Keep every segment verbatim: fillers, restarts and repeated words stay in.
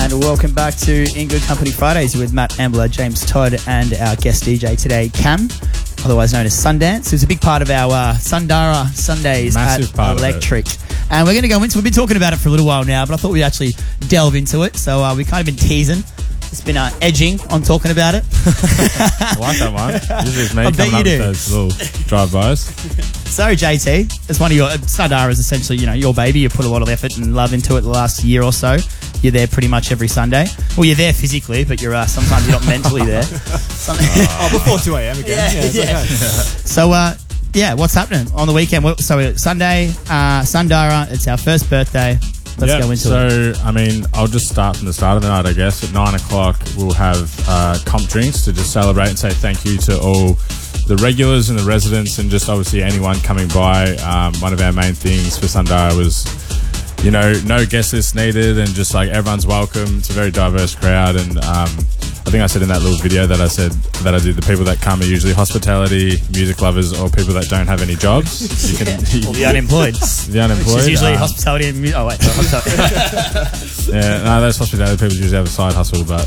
And welcome back to In Good Company Fridays with Matt Ambler, James Todd, and our guest D J today, Cam, otherwise known as Sundance, who's a big part of our uh, Sundara Sundays Massive at Electric. And we're going to go into, we've been talking about it for a little while now, but I thought we'd actually delve into it. So uh, we've kind of been teasing. It's been uh, edging on talking about it. I like that one. Usually it's me I coming bet you up do. with those little drive-bys. So, J T, it's one of your... Sundara is essentially, you know, your baby. You put a lot of effort and love into it the last year or so. You're there pretty much every Sunday. Well, you're there physically, but you're uh, sometimes you're not mentally there. Some- Oh, before two a.m. again. Yeah, Yeah, it's yeah. okay. So, uh, yeah, what's happening on the weekend? Well, So, uh, Sunday, uh, Sundara, it's our first birthday. Let's Yep, go into so, it. I mean, I'll just start from the start of the night, I guess. At nine o'clock, we'll have uh, comp drinks to just celebrate and say thank you to all the regulars and the residents and just obviously anyone coming by. Um, one of our main things for Sundara was, you know, no guest list needed and just like everyone's welcome. It's a very diverse crowd, and um, I think I said in that little video that I said that I did, the people that come are usually hospitality, music lovers, or people that don't have any jobs. You can, Or the unemployed. the unemployed. Which is usually um, hospitality and... mu- Oh, wait. No, hospitality. Yeah, no, those hospitality people usually have a side hustle, but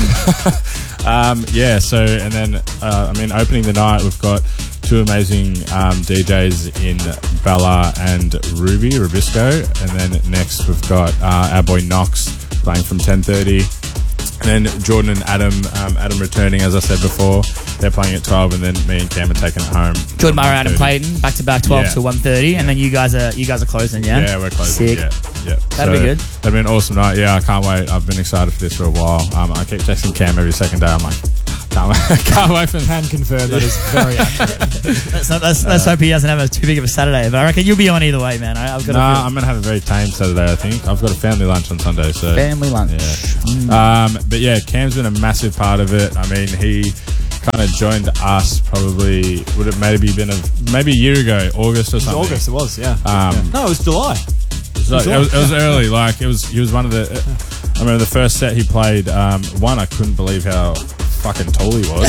um, um, yeah. So, and then uh, I mean, opening the night, we've got two amazing um, D Js in Bella and Ruby Rubisco, and then next we've got uh, our boy Knox playing from ten thirty. And then Jordan and Adam, um, Adam returning, as I said before, they're playing at twelve, and then me and Cam are taking it home. Jordan Murray, Adam Clayton, back to back, twelve Yeah. to one thirty, and then you guys are you guys are closing, yeah? Yeah, we're closing. Sick. Yeah, yeah. That'd be good. That'd be an awesome night. Yeah, I can't wait. I've been excited for this for a while. Um, I keep texting Cam every second day. I'm like, can't wait, can't wait for Can confirm that is very accurate. Let's, not, let's, let's hope he doesn't have a, too big of a Saturday, but I reckon you'll be on either way, man. I, I've got Nah, a feel- I'm gonna have a very tame Saturday. I think I've got a family lunch on Sunday. So family lunch. Yeah. Um, but yeah, Cam's been a massive part of it. I mean, he kind of joined us probably, would it maybe been a maybe a year ago, August or It was something. August, it was, yeah. Um, Yeah. No, it was July. So it, was, it was early. Like it was, he was one of the. I remember the first set he played. Um, one, I couldn't believe how fucking tall he was.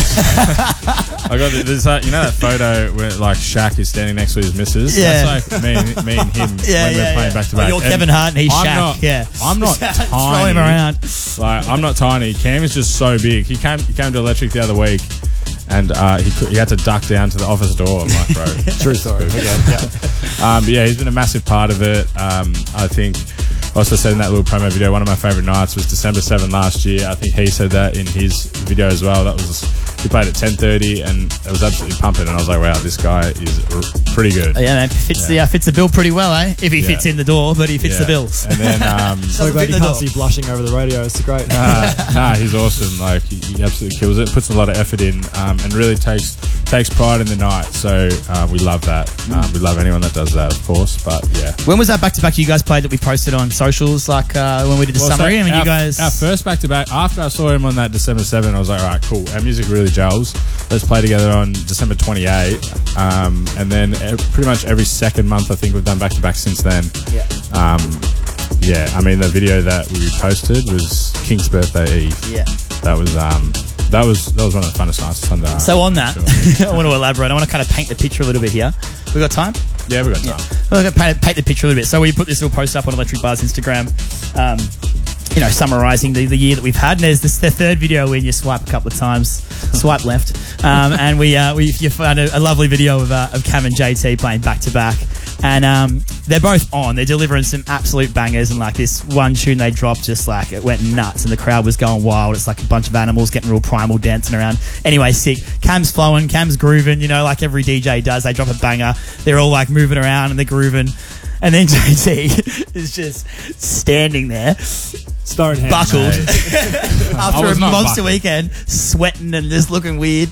I got the, there's that, you know that photo where like Shaq is standing next to his missus. Yeah. That's like me, and- me and him Yeah, when yeah, we're playing yeah. back to Well, back. you're And Kevin Hart and he's I'm Shaq. Not, Yeah. I'm not tiny. Throw him around. Like I'm not tiny. Cam is just so big. He came, he came to Electric the other week. And uh, he could, he had to duck down to the office door. I'm like, bro. True story. Again, yeah. Um, but yeah, he's been a massive part of it. Um, I think I also said in that little promo video, one of my favourite nights was December seventh last year. I think he said that in his video as well. That was, he played at ten thirty and it was absolutely pumping. And I was like, wow, this guy is r- pretty good. Oh, yeah, man. Fits, Yeah. the, uh, fits the bill pretty well, eh? If he Yeah. fits in the door, but he fits Yeah. the bill. And then, um, So Doesn't glad fit you the can't door. see blushing over the radio. It's great. uh, nah, he's awesome. Like he, he absolutely kills it. Puts a lot of effort in, um, and really takes takes pride in the night. So uh, we love that. Um, we love anyone that does that, of course. But yeah. When was that back to back you guys played that we posted on socials, like uh, when we did the Well, so summary? I mean, our, you guys. our first back to back. After I saw him on that December seventh, I was like, all right, cool. Our music really gels. Let's play together on December twenty-eighth, um, and then e- pretty much every second month, I think we've done back to back since then. Yeah. Um, yeah, I mean the video that we posted was King's Birthday Eve. Yeah. That was um, that was that was one of the funnest nights of Sunday. So on that, Sure. I want to elaborate. I want to kind of paint the picture a little bit here. We got time? Yeah, we got time. Well, I'm going to paint, paint the picture a little bit. So we put this little post up on Electric Bar's Instagram, um, you know, summarising the, the year that we've had. And there's this the third video when you swipe a couple of times, swipe left, um, and we uh, we you found a, a lovely video of uh, of Cam and J T playing back to back, and um, they're both on. They're delivering some absolute bangers, and like this one tune they dropped, just like it went nuts, and the crowd was going wild. It's like a bunch of animals getting real primal, dancing around. Anyway, sick. Cam's flowing, Cam's grooving. You know, like every D J does. They drop a banger. They're all like moving around and they're grooving. And then J T is just standing there, Stonehenge. buckled, I after a was not monster buckled. weekend, sweating and just looking weird.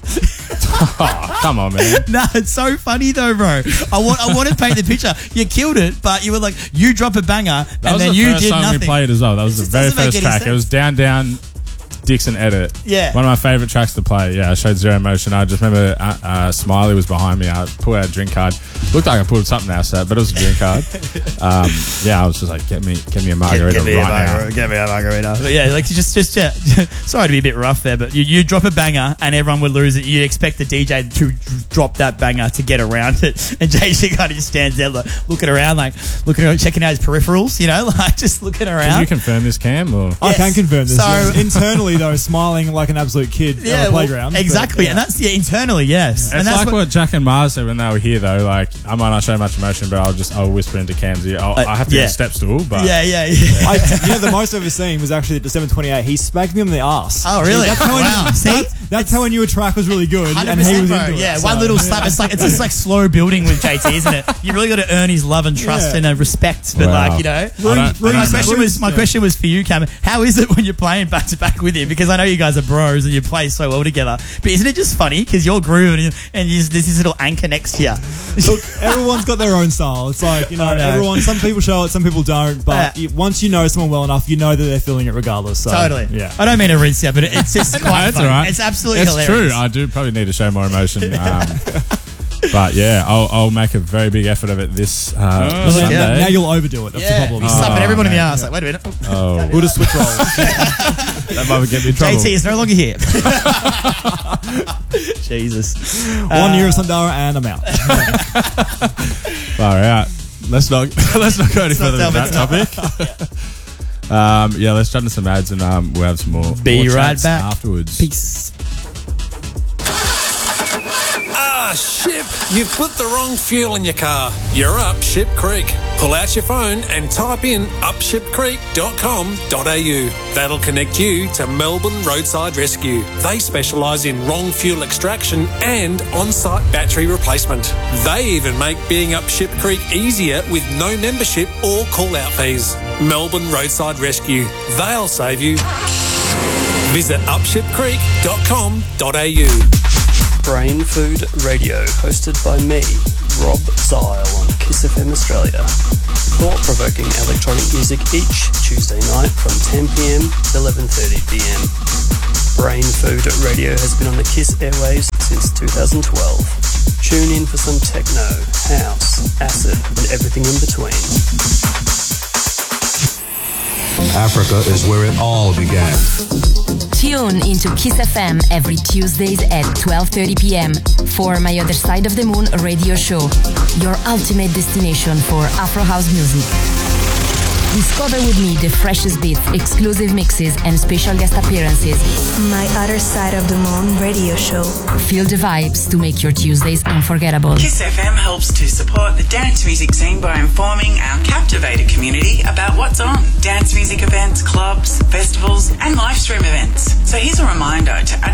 Oh, come on, man. Nah, it's so funny though, bro. I want, I want to paint the picture. You killed it, but you were like, you drop a banger, That and was then the you first did song nothing. we played as well. That was It the just very doesn't make first any track. It was sense. down, down. Dixon Edit. Yeah. One of my favourite tracks to play. Yeah, I showed Zero Motion. I just remember uh, uh, Smiley was behind me. I pulled out a drink card. Looked like I pulled something else out, but it was a drink card. um, yeah, I was just like, get me, get me a margarita Get me right a margarita. now. Get me a margarita. But yeah, like just, just yeah. Sorry to be a bit rough there, but you, you drop a banger and everyone would lose it. You expect the D J to drop that banger to get around it, and J C kind of just stands there like, looking around, like looking around, checking out his peripherals. You know, like just looking around. Can you confirm this, Cam? Or? I Yes. can confirm this. So- yes. Internally, though, smiling like an absolute kid Yeah, on the well, playground. exactly, But, yeah. and that's yeah internally, yes. It's And that's like what, Jack and Mars said when they were here, though. Like, I might not show much emotion, but I'll just I'll whisper into Cam's ear. I'll, Uh, I have to yeah. get a step stool, but yeah, yeah, yeah. I, you know, the most I've ever seen was actually at December twenty-eighth. He smacked me on the ass. Oh, really? That's how, Wow. I, See? that's, that's how I knew a track was really good, and he was bro. into it. Yeah, So, one little slap. It's like it's just like slow building with J T, isn't it? You really got to earn his love and trust Yeah. and uh, respect. But Wow. like you know, I don't- I my don't question know. was my Yeah. question was for you, Cam. How is it when you're playing back to back with him? Because I know you guys are bros and you play so well together. But isn't it just funny because you're grooving and, and you, there's this little anchor next to you? Look, everyone's got their own style. It's like, you know, I know. everyone, some people show it, some people don't. But Yeah. you, once you know someone well enough, you know that they're feeling it regardless. So, Totally. Yeah. I don't mean to rinse you, but it's just quite that's funny. all right. It's absolutely it's hilarious. true. I do probably need to show more emotion. Um, but yeah, I'll, I'll make a very big effort of it this uh, Oh, Sunday. yeah. Now you'll overdo it. That's Yeah, the problem. he's slapping Oh, everyone in the man. ass. Like, wait a minute. Oh, We'll just switch roles. that might get me in trouble. J T is no longer here. Jesus. One year of Sundara and I'm out. Far out. Let's not let's not go any further not with that topic. um, yeah, let's jump into some ads and um, we'll have some more. Be more right chats back. afterwards. Peace. Ah, Ship! You've put the wrong fuel in your car. You're up Ship Creek. Pull out your phone and type in up ship creek dot com dot a u. That'll connect you to Melbourne Roadside Rescue. They specialise in wrong fuel extraction and on-site battery replacement. They even make being up Ship Creek easier with no membership or call-out fees. Melbourne Roadside Rescue. They'll save you. Visit up ship creek dot com dot a u. Brain Food Radio, hosted by me, Rob Zile on Kiss F M Australia. Thought-provoking electronic music each Tuesday night from ten p m to eleven thirty p m. Brain Food Radio has been on the Kiss airwaves since two thousand twelve. Tune in for some techno, house, acid, and everything in between. Africa is where it all began. Tune into Kiss F M every Tuesdays at twelve thirty p m for My Other Side of the Moon radio show, your ultimate destination for Afro House music. Discover with me the freshest beats, exclusive mixes, and special guest appearances. My Other Side of the Moon radio show. Feel the vibes to make your Tuesdays unforgettable. Kiss F M helps to support the dance music scene by informing our captivated community about what's on. Dance music events, clubs, festivals, and live stream events. So here's a reminder to add